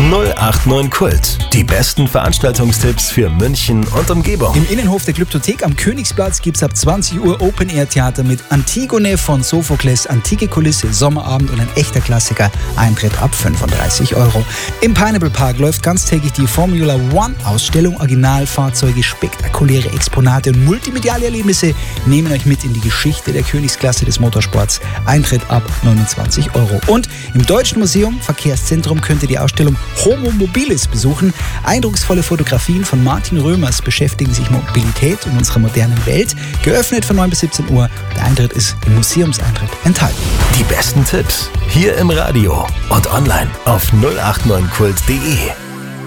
089 Kult. Die besten Veranstaltungstipps für München und Umgebung. Im Innenhof der Glyptothek am Königsplatz gibt es ab 20 Uhr Open-Air-Theater mit Antigone von Sophokles, antike Kulisse, Sommerabend und ein echter Klassiker. Eintritt ab 35 €. Im Pineapple Park läuft ganztägig die Formula One Ausstellung. Originalfahrzeuge, spektakuläre Exponate und multimediale Erlebnisse nehmen euch mit in die Geschichte der Königsklasse des Motorsports. Eintritt ab 29 €. Und im Deutschen Museum Verkehrszentrum könnt ihr die Ausstellung Homo Mobilis besuchen. Eindrucksvolle Fotografien von Martin Römers beschäftigen sich mit Mobilität in unserer modernen Welt. Geöffnet von 9 bis 17 Uhr. Der Eintritt ist im Museumseintritt enthalten. Die besten Tipps hier im Radio und online auf 089kult.de.